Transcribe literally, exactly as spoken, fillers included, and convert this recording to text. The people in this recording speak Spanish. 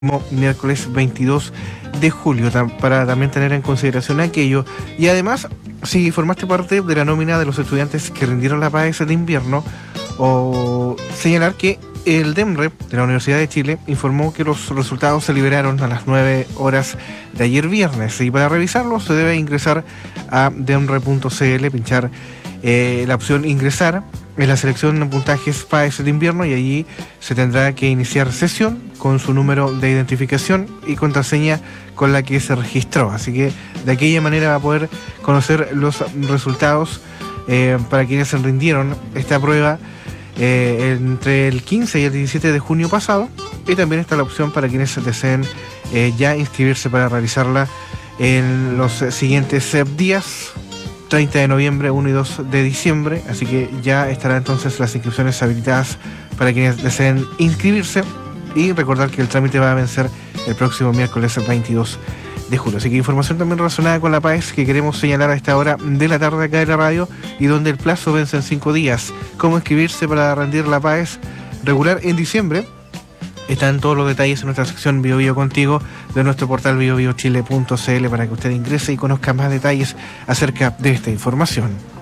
Miércoles veintidós de julio, tam- para también tener en consideración aquello. Y además, si formaste parte de la nómina de los estudiantes que rindieron la PAES de invierno, o señalar que el DEMRE de la Universidad de Chile informó que los resultados se liberaron a las nueve horas de ayer viernes, y para revisarlos se debe ingresar a demre punto cl, pinchar eh, la opción ingresar en la selección de puntajes PAES de invierno, y allí se tendrá que iniciar sesión con su número de identificación y contraseña con la que se registró. Así que de aquella manera va a poder conocer los resultados eh, para quienes se rindieron esta prueba eh, entre el quince y el diecisiete de junio pasado, y también está la opción para quienes deseen eh, ya inscribirse para realizarla en los siguientes eh, días, treinta de noviembre, uno y dos de diciembre, así que ya estarán entonces las inscripciones habilitadas para quienes deseen inscribirse, y recordar que el trámite va a vencer el próximo miércoles veintidós de julio. Así que información también relacionada con la PAES que queremos señalar a esta hora de la tarde acá en la radio, y donde el plazo vence en cinco días. Cómo inscribirse para rendir la PAES regular en diciembre. Están todos los detalles en nuestra sección Bio Bio Contigo de nuestro portal bio bio chile punto cl, para que usted ingrese y conozca más detalles acerca de esta información.